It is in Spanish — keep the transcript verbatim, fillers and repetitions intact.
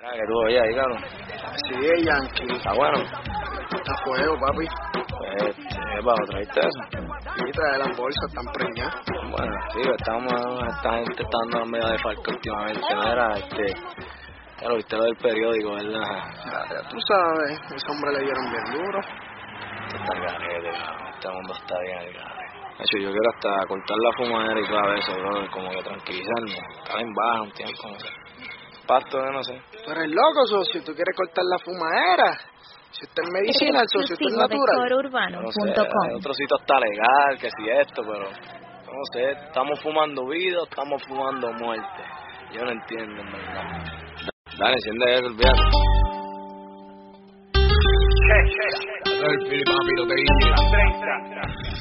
Mira, que tú oyes ahí, cabrón. Sí, Yankee. Está bueno. Está fuego, papi. Pues, ¿qué pasa? ¿Traíste eso? Y trae las bolsas, están preñadas. Bueno, sí, estamos, esta gente está dando medio de falco últimamente, ¿no? Era, este, ya lo viste lo del periódico, ¿verdad? Ya, ya tú sabes, ese hombre le dieron bien duro. Esto está al garete, cabrón. Este mundo está bien al garete. De hecho, yo quiero hasta cortar la fumadera y todo eso, bro, como que tranquilizarme. Estar en baja un tiempo, no sé. Pasto, yo no sé. Tú eres loco, socio, tú quieres cortar la fumadera. Si usted es medicinal, socio, esto es natural. No sé, hay otro sitio está legal, que si esto, pero no sé, estamos fumando vida o estamos fumando muerte. Yo no entiendo, en verdad. Dale, enciende eso, olvídate. El papi no te